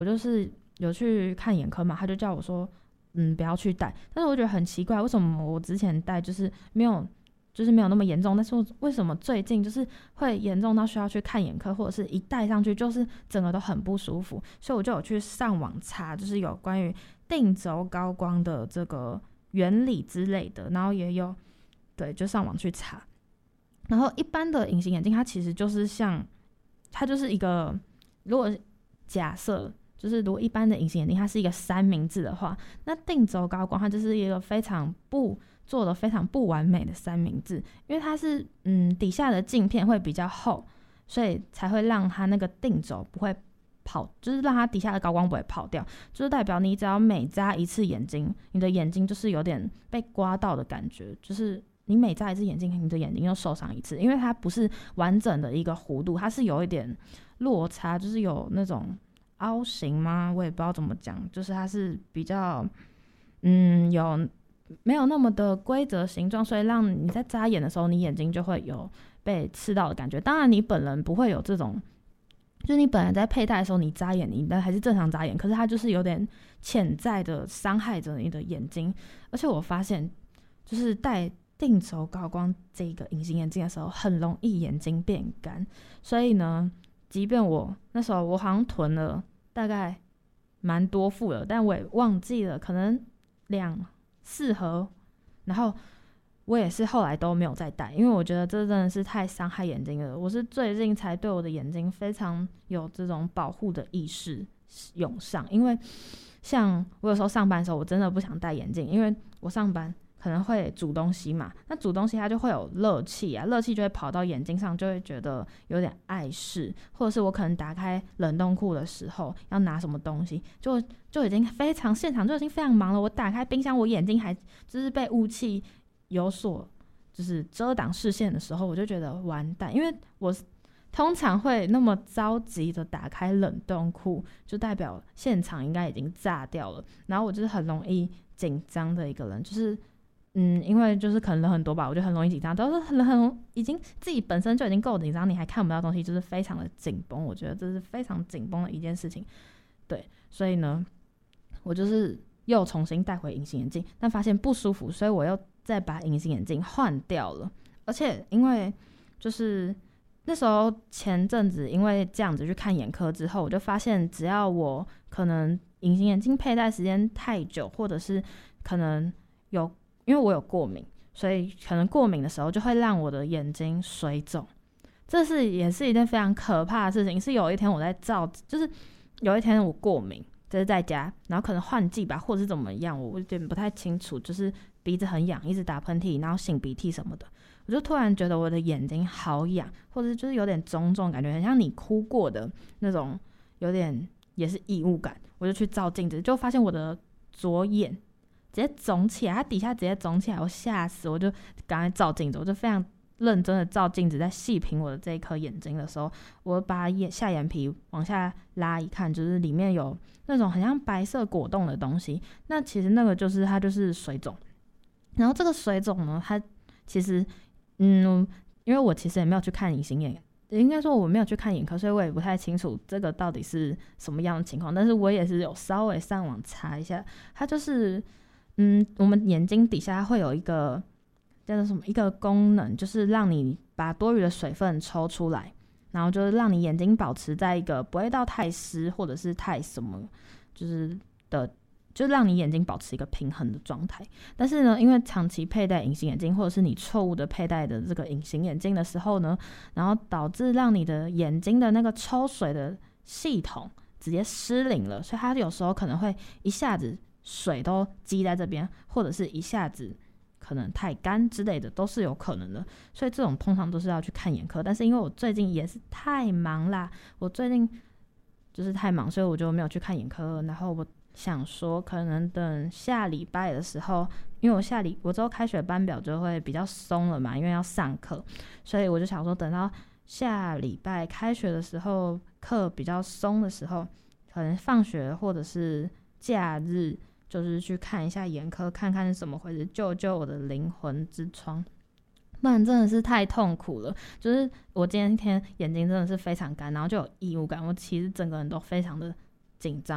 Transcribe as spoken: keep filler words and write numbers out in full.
我就是有去看眼科嘛，他就叫我说，嗯，不要去戴。但是我觉得很奇怪，为什么我之前戴就是没有，就是没有那么严重，但是为什么最近就是会严重到需要去看眼科，或者是一戴上去就是整个都很不舒服？所以我就有去上网查，就是有关于定轴高光的这个原理之类的，然后也有对，就上网去查。然后一般的隐形眼镜，它其实就是像，它就是一个，如果假设就是如果一般的隐形眼镜它是一个三明治的话，那定轴高光它就是一个非常不做的非常不完美的三明治，因为它是嗯底下的镜片会比较厚，所以才会让它那个定轴不会跑，就是让它底下的高光不会跑掉，就是代表你只要每眨一次眼睛，你的眼睛就是有点被刮到的感觉，就是你每眨一次眼睛，你的眼睛又受伤一次，因为它不是完整的一个弧度，它是有一点落差，就是有那种凹形吗？我也不知道怎么讲，就是它是比较嗯有没有那么的规则形状，所以让你在眨眼的时候，你眼睛就会有被刺到的感觉。当然，你本人不会有这种。就是你本来在佩戴的时候，你眨眼，你还是正常眨眼，可是它就是有点潜在的伤害着你的眼睛。而且我发现，就是戴定轴高光这个隐形眼镜的时候，很容易眼睛变干。所以呢，即便我那时候我好像囤了大概蛮多副了，但我也忘记了，可能两四盒，然后我也是后来都没有再戴，因为我觉得这真的是太伤害眼睛了。我是最近才对我的眼睛非常有这种保护的意识涌上，因为像我有时候上班的时候，我真的不想戴眼镜，因为我上班可能会煮东西嘛，那煮东西它就会有热气啊，热气就会跑到眼睛上，就会觉得有点碍事，或者是我可能打开冷冻库的时候要拿什么东西，就就已经非常现场就已经非常忙了，我打开冰箱，我眼睛还就是被雾气有所就是遮挡视线的时候，我就觉得完蛋，因为我通常会那么着急的打开冷冻库，就代表现场应该已经炸掉了。然后我就是很容易紧张的一个人，就是嗯，因为就是可能人很多吧，我就很容易紧张，都是很很已经自己本身就已经够紧张，你还看不到东西，就是非常的紧绷。我觉得这是非常紧绷的一件事情，对，所以呢，我就是又重新戴回隐形眼镜，但发现不舒服，所以我又再把隐形眼镜换掉了。而且因为就是那时候前阵子因为这样子去看眼科之后，我就发现只要我可能隐形眼镜佩戴时间太久，或者是可能有因为我有过敏，所以可能过敏的时候就会让我的眼睛水肿。这是也是一件非常可怕的事情。是有一天我在照，就是有一天我过敏，就是在家，然后可能换季吧，或者是怎么样，我有点不太清楚，就是鼻子很痒，一直打喷嚏，然后擤鼻涕什么的，我就突然觉得我的眼睛好痒，或者是就是有点肿肿，感觉很像你哭过的那种，有点也是异物感。我就去照镜子，就发现我的左眼直接肿起来，它底下直接肿起来，我吓死，我就赶快照镜子，我就非常认真的照镜子，在细品我的这一颗眼睛的时候，我把眼下眼皮往下拉一看，就是里面有那种很像白色果冻的东西，那其实那个就是它就是水肿。然后这个水肿呢，它其实嗯，因为我其实也没有去看隐形眼，应该说我没有去看眼科，所以我也不太清楚这个到底是什么样的情况，但是我也是有稍微上网查一下，它就是嗯，我们眼睛底下会有一个叫做什么一个功能，就是让你把多余的水分抽出来，然后就是让你眼睛保持在一个不会到太湿或者是太什么，就是的，就让你眼睛保持一个平衡的状态。但是呢，因为长期佩戴隐形眼镜，或者是你错误的佩戴的这个隐形眼镜的时候呢，然后导致让你的眼睛的那个抽水的系统直接失灵了，所以它有时候可能会一下子水都积在这边，或者是一下子可能太干之类的，都是有可能的。所以这种通常都是要去看眼科，但是因为我最近也是太忙啦，我最近就是太忙，所以我就没有去看眼科。然后我想说可能等下礼拜的时候，因为我下礼我之后开学班表就会比较松了嘛，因为要上课，所以我就想说等到下礼拜开学的时候，课比较松的时候，可能放学或者是假日，就是去看一下眼科，看看是怎么回事，救救我的灵魂之窗。不然真的是太痛苦了，就是我今天眼睛真的是非常干，然后就有异物感，我其实整个人都非常的紧张。